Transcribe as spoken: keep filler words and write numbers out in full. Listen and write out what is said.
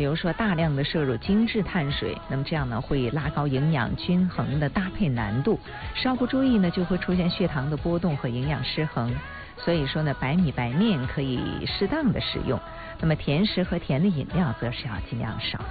比如说大量的摄入精致碳水，那么这样呢会拉高营养均衡的搭配难度，稍不注意呢就会出现血糖的波动和营养失衡。所以说呢，白米白面可以适当的使用，那么甜食和甜的饮料则是要尽量少